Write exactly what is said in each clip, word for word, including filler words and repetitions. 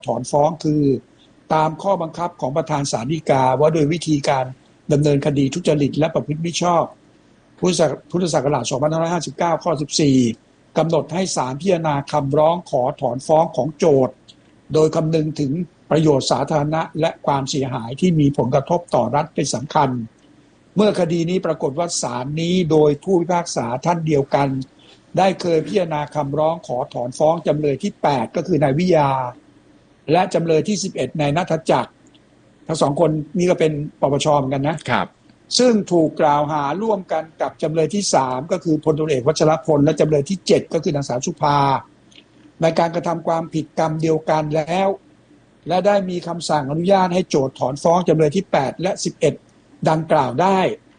ถอนฟ้องคือตามข้อบังคับของประธานศาลฎีกาว่าโดยวิธีการดำเนินคดีทุจริตและประพฤติมิชอบพุทธศักราชสองพันห้าร้อยห้าสิบเก้าข้อสิบสี่กำหนดให้ศาลพิจารณาคำร้องขอถอนฟ้องของโจทก์โดยคำนึงถึงประโยชน์สาธารณะและความเสียหายที่มีผลกระทบต่อรัฐเป็นสำคัญเมื่อคดีนี้ปรากฏว่าศาลนี้โดยผู้พิพากษาท่านเดียวกันได้เคยพิจารณาคำร้องขอถอนฟ้องจำเลยที่แปดก็คือนายวิยาและจำเลยที่สิบเอ็ดนายณัฐจักรทั้งสองคนนี้ก็เป็นปปชเหมือนกันนะครับซึ่งถูกกล่าวหาร่วมกันกับจำเลยที่สามก็คือพลตำรวจเอกวัชรพลและจำเลยที่เจ็ดก็คือนางสาวสุภาในการกระทำความผิดกรรมเดียวกันแล้วและได้มีคำสั่งอนุญาตให้โจทก์ถอนฟ้องจำเลยที่แปดและสิบเอ็ดดังกล่าวได้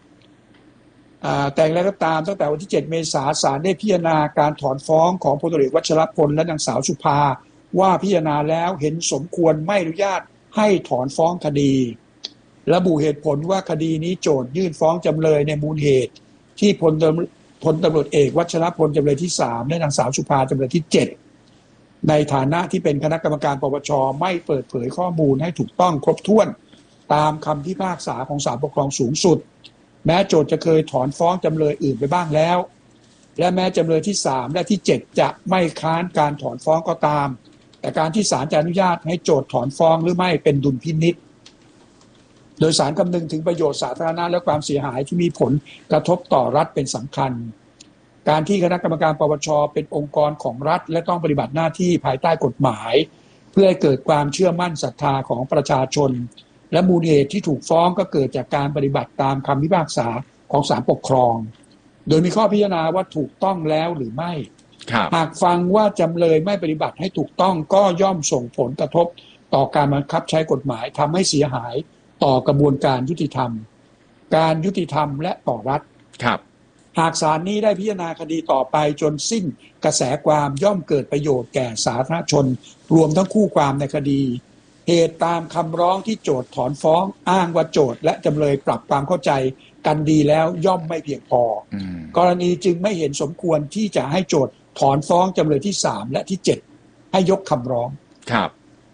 แต่อย่างไรก็ตามตั้งแต่วันที่เจ็ดเมษายนศาลได้พิจารณาการถอนฟ้องของพลตำรวจเอกวัชรพลและนางสาวสุภาว่าพิจารณาแล้วเห็นสมควรไม่อนุญาตให้ถอนฟ้องคดีระบุเหตุผลว่าคดีนี้โจทก์ยื่นฟ้องจำเลยในมูลเหตุที่พลพลตำรวจเอกวัชรพลจำเลยที่สามและนางสาวสุภาจำเลยที่เจ็ดในฐานะที่เป็นคณะกรรมการปปชไม่เปิดเผยข้อมูลให้ถูกต้องครบถ้วนตามคำพิพากษาของศาลปกครองสูงสุดแม้โจทก์จะเคยถอนฟ้องจำเลยอื่นไปบ้างแล้วและแม้จำเลยที่สามและที่เจ็ดจะไม่ค้านการถอนฟ้องก็ตามแต่การที่ศาลจะอนุญาตให้โจทก์ถอนฟ้องหรือไม่เป็นดุลพินิจโดยศาลคำนึงถึงประโยชน์สาธารณะและความเสียหายที่มีผลกระทบต่อรัฐเป็นสำคัญการที่คณะกรรมการปปชเป็นองค์กรของรัฐและต้องปฏิบัติหน้าที่ภายใต้กฎหมายเพื่อให้เกิดความเชื่อมั่นศรัทธาของประชาชนและมูลเหตุที่ถูกฟ้องก็เกิดจากการปฏิบัติตามคำพิพากษาของศาลปกครองโดยมีข้อพิจารณาว่าถูกต้องแล้วหรือไม่หากฟังว่าจำเลยไม่ปฏิบัติให้ถูกต้องก็ย่อมส่งผลกระทบต่อการบังคับใช้กฎหมายทำให้เสียหายต่อกระบวนการยุติธรรมการยุติธรรมและต่อรัฐครับหากศาลนี้ได้พิจารณาคดีต่อไปจนสิ้นกระแสความย่อมเกิดประโยชน์แก่สาธารณชนรวมทั้งคู่ความในคดีเหตุตามคำร้องที่โจทก์ถอนฟ้องอ้างว่าโจทก์และจำเลยปรับความเข้าใจกันดีแล้วย่อมไม่เพียงพอกรณีจึงไม่เห็นสมควรที่จะให้โจทก์ถอนฟ้องจำเลยที่สามและที่เจ็ดให้ยกคำร้องครับ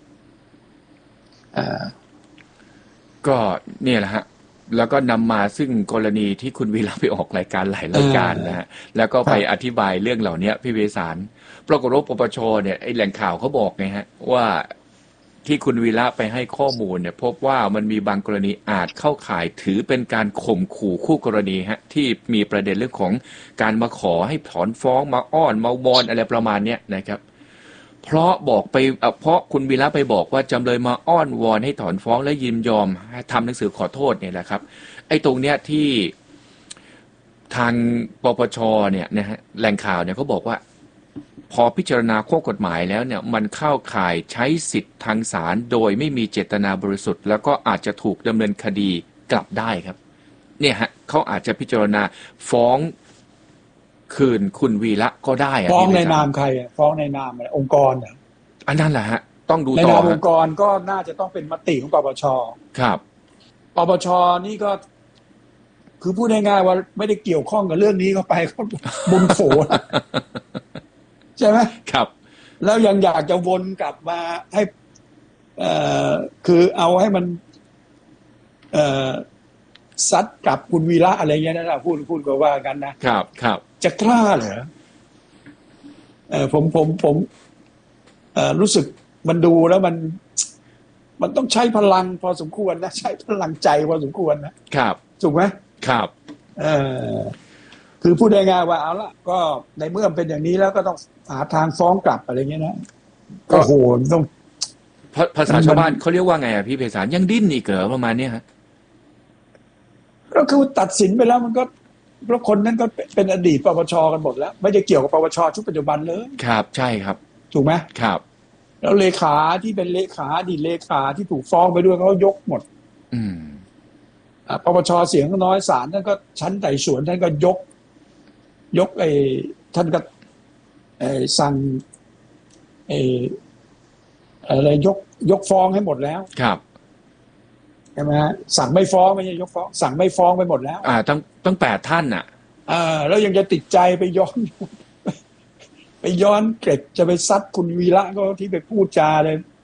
อ่าก็เนี่ยแหละฮะแล้วก็นำมาซึ่งกรณีที่คุณวีระไปออกรายการหลายรายการนะฮะแล้วก็ไปอธิบายเรื่องเหล่านี้พี่เวสารปรากฏว่าปปชเนี่ยไอ้แหล่งข่าวเขาบอกไงฮะว่าที่คุณวีระไปให้ข้อมูลเนี่ยพบว่ามันมีบางกรณีอาจเข้าข่ายถือเป็นการข่มขู่คู่กรณีฮะที่มีประเด็นเรื่องของการมาขอให้ถอนฟ้องมาอ้อนมาวอนอะไรประมาณเนี้ยนะครับเพราะบอกไปเพราะคุณวีระไปบอกว่าจำเลยมาอ้อนวอนให้ถอนฟ้องและยินยอมทำหนังสือขอโทษเนี่ยแหละครับไอ้ตรงเนี้ยที่ทางปปชเนี่ยนะฮะแหล่งข่าวเนี่ยเขาบอกว่าพอพิจารณาข้อกฎหมายแล้วเนี่ยมันเข้าข่ายใช้สิทธิ์ทางศาลโดยไม่มีเจตนาบริสุทธิ์แล้วก็อาจจะถูกดำเนินคดีกลับได้ครับเนี่ยฮะเขาอาจจะพิจารณาฟ้องคืนคุณวีระก็ได้ฟ้องในนามใครฟ้องในนามอะไรองค์กรอ่ะอันนั้นแหละฮะต้องดูต่อในนามองค์กรก็น่าจะต้องเป็นมติของปปชครับปปชนี่ก็คือพูดง่ายๆว่าไม่ได้เกี่ยวข้องกับเรื่องนี้ก็ไปก็บุญโขใช่ไหมครับแล้วยังอยากจะวนกลับมาให้เอ่อคือเอาให้มันเอ่อซัดกับคุณวีระอะไรเงี้ยนะพูดพูดก็ว่ากันนะครับครับจะกล้าเหรอเออผมผมผมเอ่อรู้สึกมันดูแล้วมันมันต้องใช้พลังพอสมควรนะใช้พลังใจพอสมควรนะครับถูกไหมครับเออคือพูดง่ายๆว่าเอาละก็ในเมื่อเป็นอย่างนี้แล้วก็ต้องหาทางฟ้องกลับอะไรเงี้ยนะก็โหต้องภาษาชาวบ้านเขาเรียกว่าไงอ่ะพี่เภสัชยังดิ้นอีกเหรอประมาณนี้ฮะก็คือตัดสินไปแล้วมันก็เพราะคนนั้นก็เป็นอดีตปปชกันหมดแล้วไม่ได้เกี่ยวกับปปชชุดปัจจุบันเลยครับใช่ครับถูกไหมครับแล้วเลขาที่เป็นเลขาอดีตเลขาที่ถูกฟ้องไปด้วยเขายกหมดอืมอ่าปปชเสียงน้อยศาลท่านก็ชั้นไต่สวนท่านก็ยกยกไอ้ท่านก็ไอ้สั่งไอ้อะไรยกยกฟ้องให้หมดแล้วครับใช่ไหมฮะสั่งไม่ฟ้องไม่ใช่ยกฟ้องสั่งไม่ฟ้องไปหมดแล้วอ่าตั้งตั้งแปดท่านน่ะอ่าแล้วยังจะติดใจไปย้อนไปย้อนเกร็ดจะไปซัดคุณวีระก็ที่ไปพูดจาเลย